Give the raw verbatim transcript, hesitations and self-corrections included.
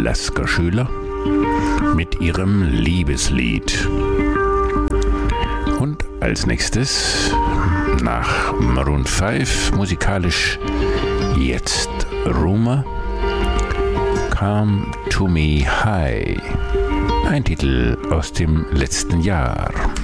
Lasker Schüler mit ihrem Liebeslied. Und als nächstes nach Maroon fünf musikalisch jetzt Rumour, Come to Me High, ein Titel aus dem letzten Jahr.